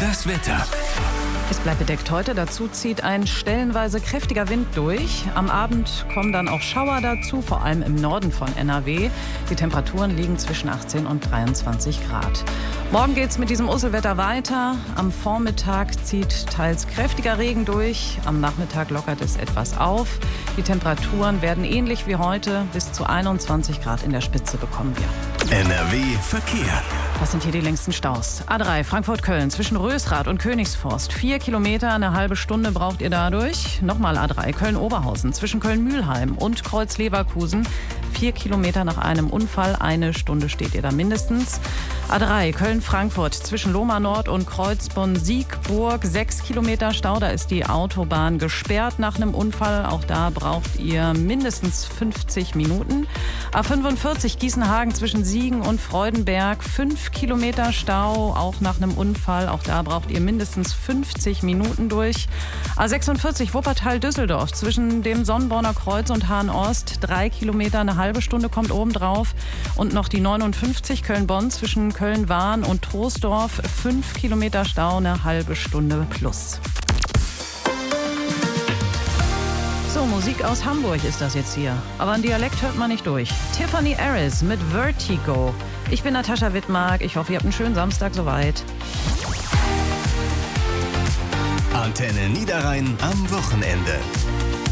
Das Wetter. Es bleibt bedeckt heute, dazu zieht ein stellenweise kräftiger Wind durch. Am Abend kommen dann auch Schauer dazu, vor allem im Norden von NRW. Die Temperaturen liegen zwischen 18 und 23 Grad. Morgen geht's mit diesem Usselwetter weiter. Am Vormittag zieht teils kräftiger Regen durch. Am Nachmittag lockert es etwas auf. Die Temperaturen werden ähnlich wie heute, bis zu 21 Grad in der Spitze bekommen wir. NRW Verkehr. Das sind hier die längsten Staus. A3 Frankfurt-Köln zwischen Rösrath und Königsforst. 4 Kilometer, eine halbe Stunde braucht ihr dadurch. Nochmal A3 Köln-Oberhausen zwischen Köln-Mühlheim und Kreuz-Leverkusen. 4 Kilometer nach einem Unfall, eine Stunde steht ihr da mindestens. A3 Köln-Frankfurt zwischen Lohmar Nord und Kreuzbonn-Siegburg. 6 Kilometer Stau, da ist die Autobahn gesperrt nach einem Unfall. Auch da braucht ihr mindestens 50 Minuten. A45 Gießenhagen zwischen Siegen und Freudenberg. 5 Kilometer Stau, auch nach einem Unfall. Auch da braucht ihr mindestens 50 Minuten durch. A46 Wuppertal-Düsseldorf zwischen dem Sonnenborner Kreuz und Hahn-Ost. 3 Kilometer, eine halbe Stunde kommt obendrauf. Und noch die 59 Köln-Bonn zwischen Köln-Wahn und Troisdorf. 5 Kilometer Stau, eine halbe Stunde plus. So, Musik aus Hamburg ist das jetzt hier. Aber ein Dialekt hört man nicht durch. Tiffany Harris mit Vertigo. Ich bin Natascha Wittmark. Ich hoffe, ihr habt einen schönen Samstag soweit. Antenne Niederrhein am Wochenende.